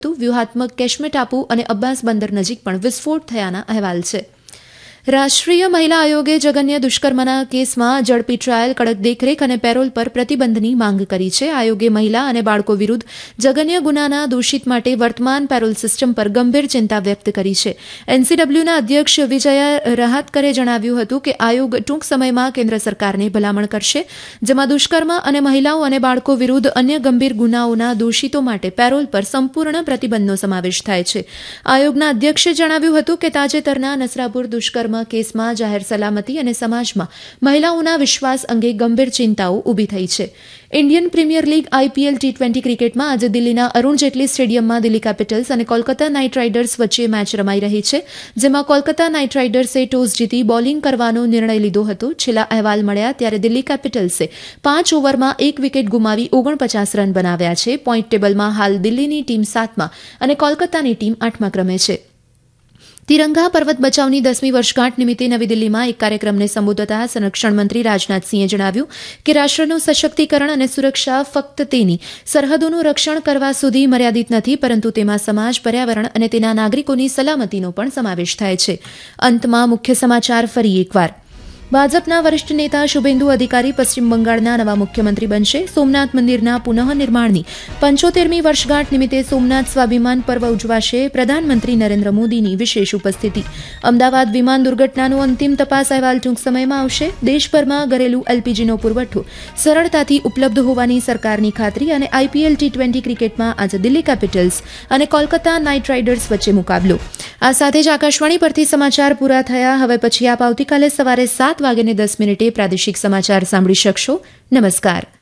વ્યૂહાત્મક કેશ્મીર ટાપુ અને અબ્બાસ બંદર નજીક પણ વિસ્ફોટ થયાના અહેવાલ છે. રાષ્ટ્રીય મહિલા આયોગે જઘન્ય દુષ્કર્મના કેસમાં ઝડપી ટ્રાયલ, કડક દેખરેખ અને પેરોલ પર પ્રતિબંધની માંગ કરી છે. આયોગે મહિલા અને બાળકો વિરુદ્ધ જઘન્ય ગુનાના દોષિત માટે વર્તમાન પેરોલ સિસ્ટમ પર ગંભીર ચિંતા વ્યક્ત કરી છે. એનસીડબલ્યુના અધ્યક્ષ વિજયા રહાતકરે જણાવ્યું હતું કે આયોગ ટૂંક સમયમાં કેન્દ્ર સરકારને ભલામણ કરશે, જેમાં દુષ્કર્મ અને મહિલાઓ અને બાળકો વિરુદ્ધ અન્ય ગંભીર ગુનાઓના દોષિતો માટે પેરોલ પર સંપૂર્ણ પ્રતિબંધનો સમાવેશ થાય છે. આયોગના અધ્યક્ષે જણાવ્યું હતું કે તાજેતરના નસરાપુર દુષ્કર્મ કેસમાં જાહેર સલામતી અને સમાજમાં મહિલાઓના વિશ્વાસ અંગે ગંભીર ચિંતાઓ ઊભી થઈ છે. Indian premier league IPL T20 ક્રિકેટમાં આજે દિલ્હીના અરુણ જેટલી સ્ટેડિયમમાં દિલ્હી કેપિટલ્સ અને કોલકાતા નાઇટ રાઇડર્સ વચ્ચે મેચ રમાઈ રહી છે, જેમાં કોલકાતા નાઇટ રાઇડર્સે ટોસ જીતી બોલિંગ કરવાનો નિર્ણય લીધો હતો. છેલ્લા અહેવાલ મળ્યા ત્યારે દિલ્હી કેપિટલ્સે 5 ઓવરમાં 1 વિકેટ ગુમાવી 49 રન બનાવ્યા છે. પોઈન્ટ ટેબલમાં હાલ દિલ્હીની ટીમ 7માં અને કોલકાતાની ટીમ 8મા ક્રમે છે. તિરંગા પર્વત બચાવની 10મી વર્ષગાંઠ નિમિત્તે નવી દિલ્હીમાં એક કાર્યક્રમને સંબોધતા સંરક્ષણ મંત્રી રાજનાથસિંહે જણાવ્યું કે રાષ્ટ્રનું સશક્તિકરણ અને સુરક્ષા ફક્ત તેની સરહદોનું રક્ષણ કરવા સુધી મર્યાદિત નથી, પરંતુ તેમાં સમાજ, પર્યાવરણ અને તેના નાગરિકોની સલામતીનો પણ સમાવેશ થાય છે. અંતમાં મુખ્ય સમાચાર ફરી એકવાર. ભાજપના વરિષ્ઠ નેતા શુભેન્દુ અધિકારી પશ્ચિમ બંગાળના નવા મુખ્યમંત્રી બનશે. સોમનાથ મંદિરના પુનઃનિર્માણની 75મી વર્ષગાંઠ નિમિત્તે સોમનાથ સ્વાભિમાન પર્વ ઉજવાશે. પ્રધાનમંત્રી નરેન્દ્ર મોદીની વિશેષ ઉપસ્થિતિ. અમદાવાદ વિમાન દુર્ઘટનાનો અંતિમ તપાસ અહેવાલ ટૂંક સમયમાં આવશે. દેશભરમાં ઘરેલું એલપીજીનો પુરવઠો સરળતાથી ઉપલબ્ધ હોવાની સરકારની ખાતરી. અને આઈપીએલ ટી20 ક્રિકેટમાં આજે દિલ્હી કેપિટલ્સ અને કોલકાતા નાઇટ રાઇડર્સ વચ્ચે મુકાબલો. આ સાથે જ આકાશવાણી પરથી સમાચાર પૂરા થયા. હવે પછી આપ આવતીકાલે સવારે 7:10 પ્રાદેશિક સમાચાર સાંભળી શકશો. નમસ્કાર.